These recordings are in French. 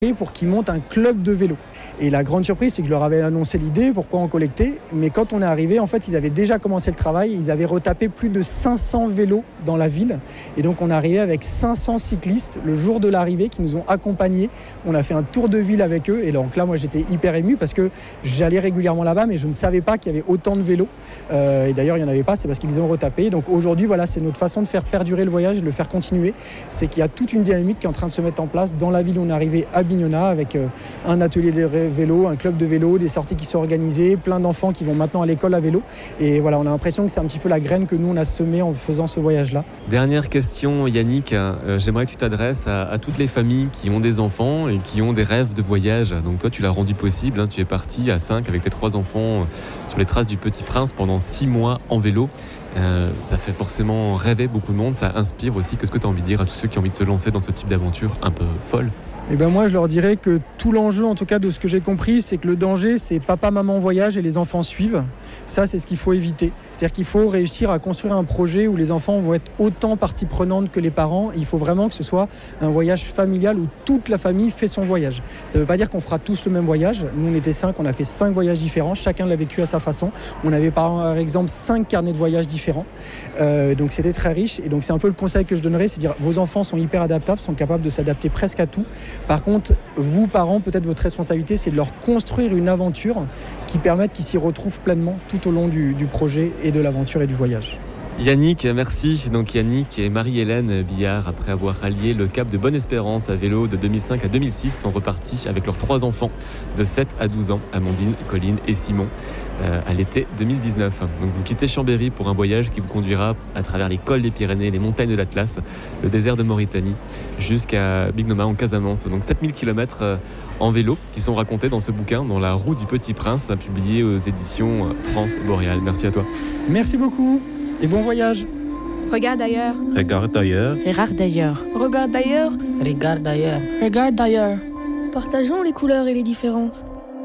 pour qu'ils montent un club de vélo. Et la grande surprise, c'est que je leur avais annoncé l'idée, pourquoi en collecter. Mais quand on est arrivé, en fait, ils avaient déjà commencé le travail. Ils avaient retapé plus de 500 vélos dans la ville. Et donc, on est arrivé avec 500 cyclistes le jour de l'arrivée qui nous ont accompagnés. On a fait un tour de ville avec eux. Et donc là, moi, j'étais hyper ému parce que j'allais régulièrement là-bas, mais je ne savais pas qu'il y avait autant de vélos. Et d'ailleurs, il n'y en avait pas, c'est parce qu'ils les ont retapés. Donc aujourd'hui, voilà, c'est notre façon de faire perdurer le voyage et de le faire continuer. C'est qu'il y a toute une dynamique qui est en train de se mettre en place dans la ville où on est arrivé à Bignona avec un atelier de vélo, un club de vélo, des sorties qui sont organisées, plein d'enfants qui vont maintenant à l'école à vélo. Et voilà, on a l'impression que c'est un petit peu la graine que nous, on a semée en faisant ce voyage-là. Dernière question, Yannick. J'aimerais que tu t'adresses à toutes les familles qui ont des enfants et qui ont des rêves de voyage. Donc toi, tu l'as rendu possible. Tu es parti à 5 avec tes 3 enfants sur les traces du Petit Prince pendant 6 mois en vélo. Ça fait forcément rêver beaucoup de monde. Ça inspire aussi. Qu'est-ce que tu as envie de dire à tous ceux qui ont envie de se lancer dans ce type d'aventure un peu folle ? Et ben moi, je leur dirais que tout l'enjeu, en tout cas de ce que j'ai compris, c'est que le danger, c'est papa, maman voyage et les enfants suivent. Ça, c'est ce qu'il faut éviter. C'est-à-dire qu'il faut réussir à construire un projet où les enfants vont être autant partie prenante que les parents. Il faut vraiment que ce soit un voyage familial où toute la famille fait son voyage. Ça ne veut pas dire qu'on fera tous le même voyage. Nous, on était 5, on a fait 5 voyages différents. Chacun l'a vécu à sa façon. On avait par exemple 5 carnets de voyage différents. Donc c'était très riche. Et donc c'est un peu le conseil que je donnerais, c'est de dire vos enfants sont hyper adaptables, sont capables de s'adapter presque à tout. Par contre, vous, parents, peut-être votre responsabilité, c'est de leur construire une aventure qui permette qu'ils s'y retrouvent pleinement tout au long du projet et de l'aventure et du voyage. Yannick, merci. Donc Yannick et Marie-Hélène Billard, après avoir rallié le cap de Bonne-Espérance à vélo de 2005 à 2006, sont repartis avec leurs 3 enfants de 7 à 12 ans, Amandine, Colline et Simon, à l'été 2019. Donc vous quittez Chambéry pour un voyage qui vous conduira à travers les cols des Pyrénées, les montagnes de l'Atlas, le désert de Mauritanie, jusqu'à Bignona en Casamance. Donc 7000 km en vélo qui sont racontés dans ce bouquin, dans La Roue du Petit Prince, publié aux éditions Transboréal. Merci à toi. Merci beaucoup et bon voyage. Regarde ailleurs. Regarde ailleurs. Regarde ailleurs. Regarde ailleurs. Regarde ailleurs. Regarde ailleurs. Partageons les couleurs et les différences.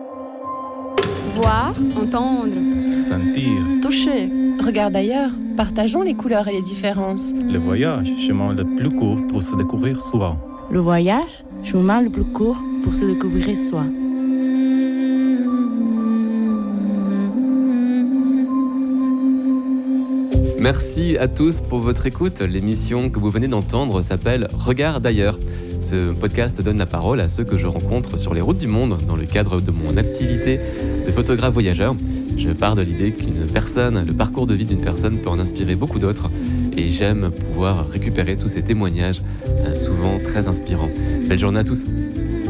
Voir, entendre. Sentir. Toucher. Regarde ailleurs. Partageons les couleurs et les différences. Le voyage, chemin le plus court pour se découvrir soi. Le voyage, chemin le plus court pour se découvrir soi. Merci à tous pour votre écoute. L'émission que vous venez d'entendre s'appelle Regarde d'ailleurs. Ce podcast donne la parole à ceux que je rencontre sur les routes du monde dans le cadre de mon activité de photographe voyageur. Je pars de l'idée le parcours de vie d'une personne peut en inspirer beaucoup d'autres et j'aime pouvoir récupérer tous ces témoignages, souvent très inspirants. Belle journée à tous.